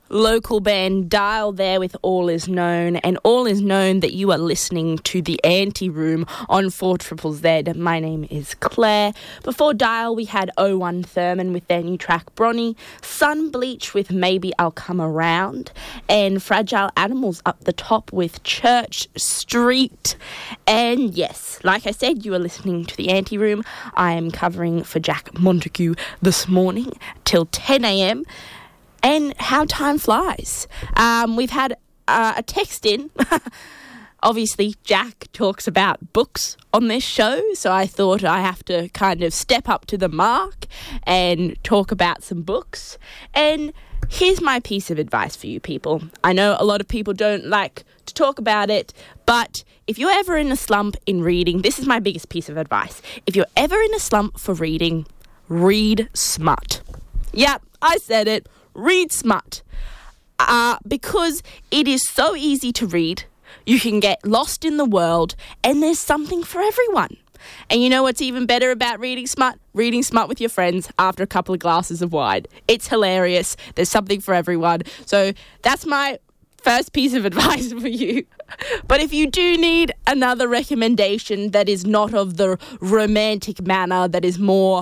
local band Dial there with All Is Known, and All Is Known that you are listening to The Anti-Room on 4ZZZ. My name is Claire. Before Dial, we had O1 Thurman with their new track Bronny, Sunbleach with Maybe I'll Come Around, and Fragile Animals up the top with Church Street. And yes, like I said, you are listening to The Anti-Room. I am covering for Jack Montague this morning till 10 a.m. And how time flies. We've had a text in. Obviously, Jack talks about books on this show, so I thought I have to kind of step up to the mark and talk about some books. And here's my piece of advice for you people. I know a lot of people don't like to talk about it, but if you're ever in a slump in reading, this is my biggest piece of advice. If you're ever in a slump for reading, read smut. Yep, I said it. Read smut. Because it is so easy to read. You can get lost in the world, and there's something for everyone. And you know what's even better about reading smut? Reading smut with your friends after a couple of glasses of wine. It's hilarious. There's something for everyone. So that's my first piece of advice for you. But if you do need another recommendation that is not of the romantic manner, that is more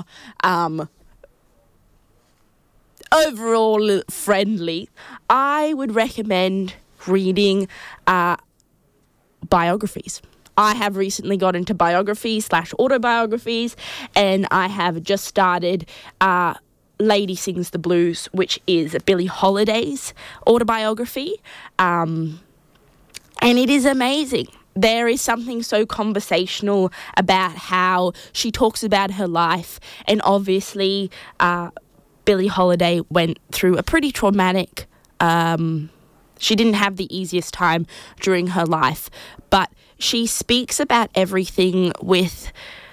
overall friendly, I would recommend reading biographies. I have recently got into biographies / autobiographies, and I have just started Lady Sings the Blues, which is Billie Holiday's autobiography, and it is amazing. There is something so conversational about how she talks about her life, and obviously Billie Holiday went through a pretty traumatic, she didn't have the easiest time during her life, but she speaks about everything with,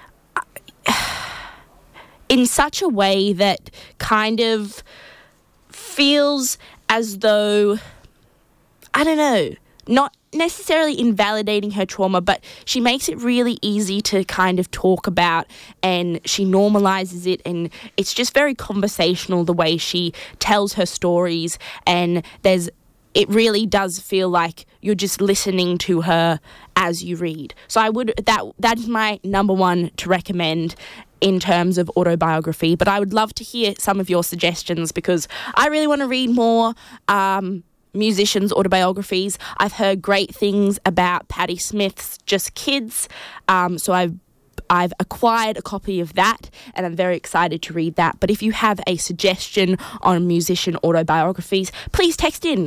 in such a way that kind of feels as though, I don't know, not necessarily invalidating her trauma, but she makes it really easy to kind of talk about, and she normalizes it, and it's just very conversational the way she tells her stories, and it really does feel like you're just listening to her as you read. So that is my number one to recommend in terms of autobiography, but I would love to hear some of your suggestions because I really want to read more musicians' autobiographies. I've heard great things about Patti Smith's Just Kids, so I've acquired a copy of that, and I'm very excited to read that. But if you have a suggestion on musician autobiographies, please text in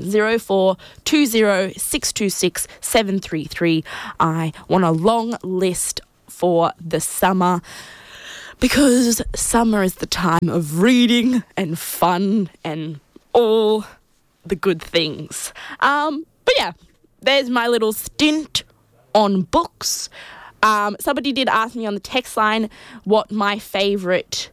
0420626733. I want a long list for the summer, because summer is the time of reading and fun and all the good things. But yeah, there's my little stint on books. Somebody did ask me on the text line what my favourite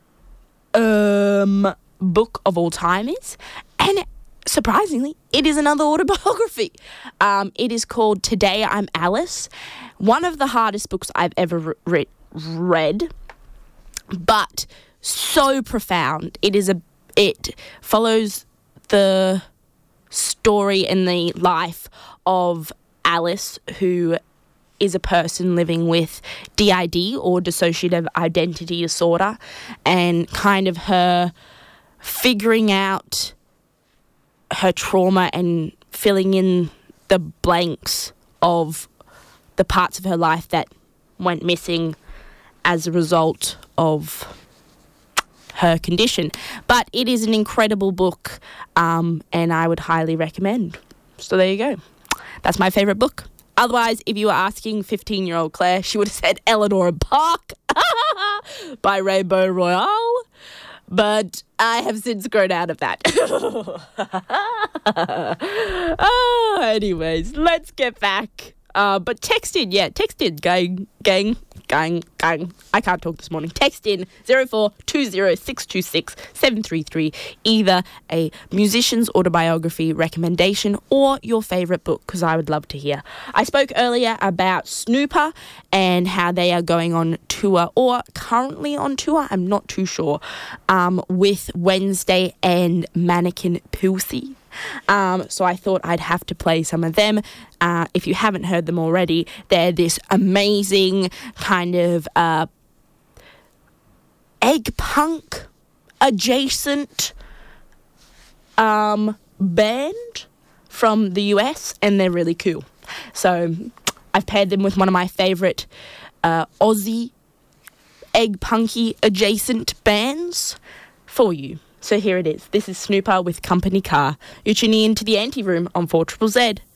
book of all time is, and surprisingly, it is another autobiography. It is called Today I'm Alice. One of the hardest books I've ever read, but so profound. It follows the story and the life of Alice, who is a person living with DID, or dissociative identity disorder, and kind of her figuring out her trauma and filling in the blanks of the parts of her life that went missing as a result of her condition. But it is an incredible book, and I would highly recommend. So there you go. That's my favourite book. Otherwise, if you were asking 15-year-old Claire, she would have said Eleanor Park by Rainbow Royale. But I have since grown out of that. Anyways, let's get back. But text in, gang. I can't talk this morning. Text in 0420626733, either a musician's autobiography recommendation or your favourite book, because I would love to hear. I spoke earlier about Snooper and how they are going on tour, or currently on tour, I'm not too sure, with Wednesday and Mannequin Pussy. So I thought I'd have to play some of them. If you haven't heard them already, they're this amazing kind of egg punk adjacent band from the US, and they're really cool. So I've paired them with one of my favourite Aussie egg punky adjacent bands for you. So here it is. This is Snooper with Company Car. You're tuning in to the Anti Room on 4ZZZ.